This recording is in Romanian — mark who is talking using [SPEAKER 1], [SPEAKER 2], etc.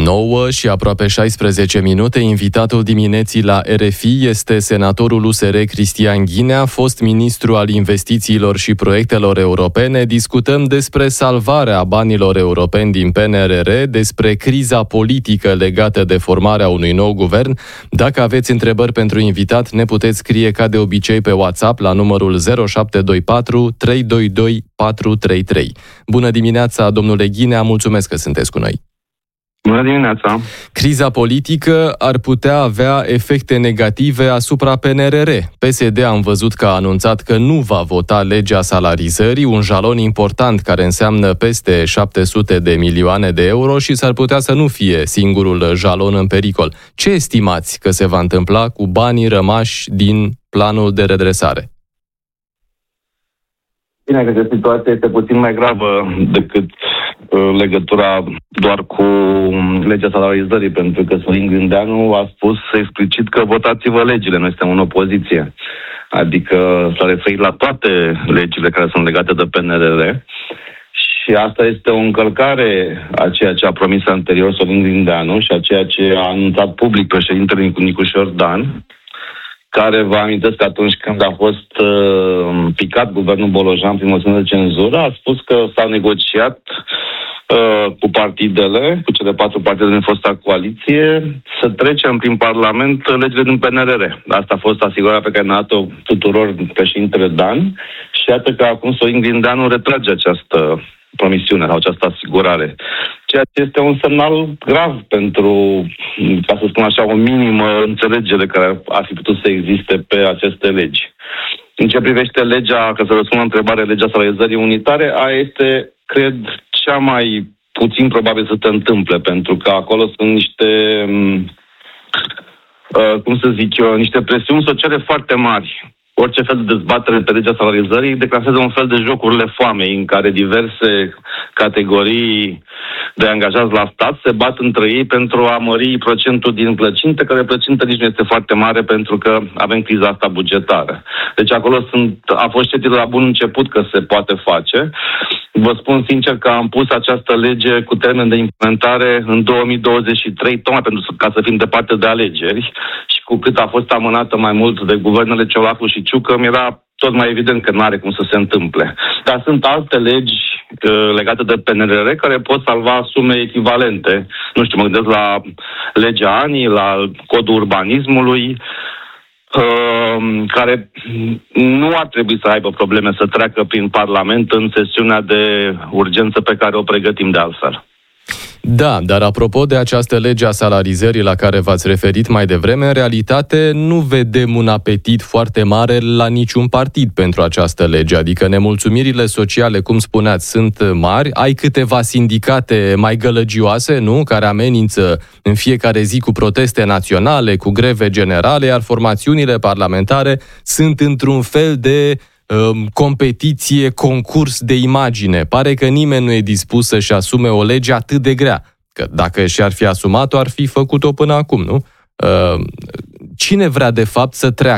[SPEAKER 1] 9 și aproape 16 minute, invitatul dimineții la RFI este senatorul USR Cristian Ghinea, fost ministru al investițiilor și proiectelor europene. Discutăm despre salvarea banilor europeni din PNRR, despre criza politică legată de formarea unui nou guvern. Dacă aveți întrebări pentru invitat, ne puteți scrie ca de obicei pe WhatsApp la numărul 0724 322 433. Bună dimineața, domnule Ghinea, mulțumesc că sunteți cu noi.
[SPEAKER 2] Bună dimineața!
[SPEAKER 1] Criza politică ar putea avea efecte negative asupra PNRR. PSD am văzut că a anunțat că nu va vota legea salarizării, un jalon important care înseamnă peste 700 de milioane de euro și s-ar putea să nu fie singurul jalon în pericol. Ce estimați că se va întâmpla cu banii rămași din planul de redresare?
[SPEAKER 2] Bine, cred că situația este puțin mai gravă decât legătura doar cu legea salarizării, pentru că Sorin Grindeanu a spus explicit că votați-vă legile, noi suntem în opoziție. Adică s-a referit la toate legile care sunt legate de PNRR și asta este o încălcare a ceea ce a promis anterior Sorin Grindeanu și a ceea ce a anunțat public președintele Nicușor Dan, care vă amintesc că atunci când a fost picat guvernul Bolojan prin moțiune de cenzură, a spus că s-a negociat cu partidele, cu cele 4 partide din fosta coaliție, să trecem prin Parlament legile din PNRR. Asta a fost asigurarea pe care ne-a dat-o tuturor președintele Dan și iată că acum Sorin Grindeanu retrage această promisiune sau această asigurare. Ceea ce este un semnal grav pentru, ca să spun așa, o minimă înțelegere care ar fi putut să existe pe aceste legi. În ce privește legea, ca să răspund la întrebare, legea salarizării unitare, aia este, cred, cea mai puțin probabil să se întâmple, pentru că acolo sunt niște, niște presiuni sociale foarte mari. Orice fel de dezbatere pe legea salarizării declanșează un fel de jocurile foamei în care diverse categorii de angajați la stat se bat între ei pentru a mări procentul din plăcinte, care plăcintă nici nu este foarte mare pentru că avem criza asta bugetară. Deci acolo a fost citit la bun început că se poate face. Vă spun sincer că am pus această lege cu termen de implementare în 2023, tocmai pentru ca să fim departe de alegeri și cu cât a fost amânată mai mult de guvernele Ciolacu și Ciucă, mi-era tot mai evident că nu are cum să se întâmple. Dar sunt alte legi legate de PNRR care pot salva sume echivalente. Nu știu, mă gândesc la legea ANI, la codul urbanismului, care nu ar trebui să aibă probleme să treacă prin Parlament în sesiunea de urgență pe care o pregătim de altfel.
[SPEAKER 1] Da, dar apropo de această lege a salarizării la care v-ați referit mai devreme, în realitate nu vedem un apetit foarte mare la niciun partid pentru această lege, adică nemulțumirile sociale, cum spuneați, sunt mari, ai câteva sindicate mai gălăgioase, nu, care amenință în fiecare zi cu proteste naționale, cu greve generale, iar formațiunile parlamentare sunt într-un fel de competiție, concurs de imagine. Pare că nimeni nu e dispus să-și asume o lege atât de grea. Că dacă și-ar fi asumat-o, ar fi făcut-o până acum, nu? Cine vrea de fapt să treacă